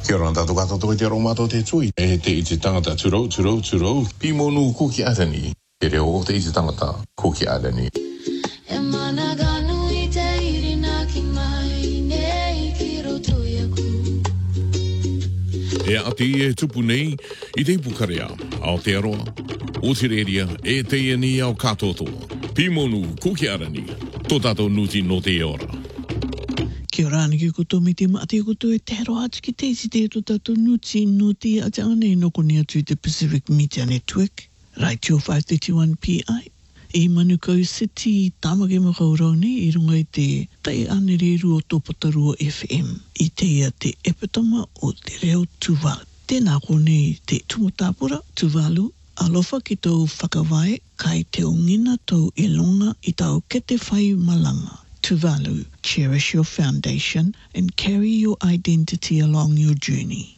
Kia ora tātou katoa te romato te tui. E te iti tangata turou. Pimonu kuki arani. Te reo o te iti tangata kuki arani. E mana ganu I te irina ki mai nei ki roto iaku. E ati e tupu nei I te pukarea ao te aroa. O te reria e te iani ao katotoa. Pimonu kuki arani. Tō tātou nuti no te ora. Kia ora ana ki koto me te maati koto e te haro atu ki te isi te to tātou nuti a te ane no koni atu te Pacific Media Network. Raitio 531 PI. I Manukau City, Tamake Makaurau nei, I runga I te tai ane reru o Tōpataru FM. I te ia te epitoma o te reo Tuvalu. Tēnā kone te tumutapura, Tuvalu. Alofa ki tau whakawai, kai te ongina tau I longa I tau kete whai malanga. Tuvalu, cherish your foundation and carry your identity along your journey.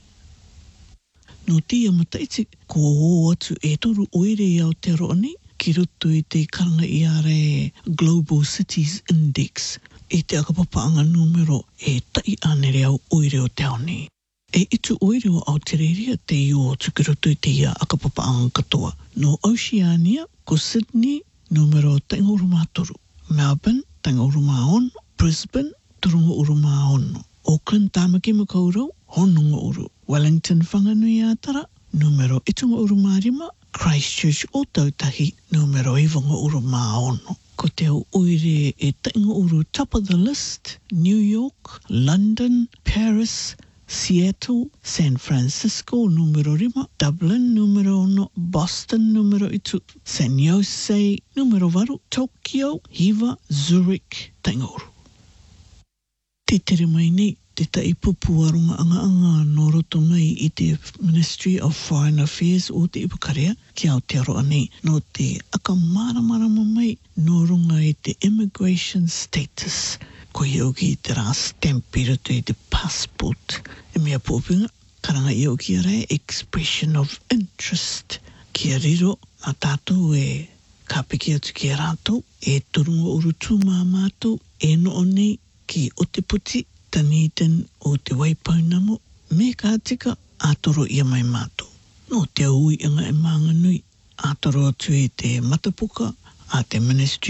No tia mataiti, ko o atu e toru oere I Aotearoa nei, ki roto I te karanga I are Global Cities Index, e te akapapaanga numero e tai anere au oere o te ao nei. E itu oere o Aotearoa te io tuki roto I te ia akapapaanga katoa. No Oceania, ko Sydney, numero tainga urumātoru. Melbourne, tainga urumāono. Brisbane, turunga urumāono. Auckland, Tamaki Makaurau, hononga uru. Wellington, Whanganui Atara, numero itunga urumārima. Christchurch o Tautahi, numero iwanga urumāono. Ko te au oire e tainga uru top of the list. New York, London, Paris, Seattle, San Francisco, numero 5, Dublin, numero 1, Boston, numero 2, San Jose, numero 8, Tokyo, Hiva, Zurich, taingauru. Te tere mai nei, te taipupu arunga anga no roto mai I te Ministry of Foreign Affairs o te Ipukarea ki Aotearoa nei, no te akamaramarama mai no runga I te immigration status. Ko iau ki te rā stamp I roto I te passport. E mea pōpinga, karanga iau ki a rai expression of interest. Kia riro, a tātou e kāpiki atu ki a rātou, e turunga uru tūmā mātou, e no nei ki o te puti, Dunedin o te Waipaunamo, me ka tika ātoro ia mai mātou. No te ui anga e mānganui, ātoro atu I te matapuka, a te Ministry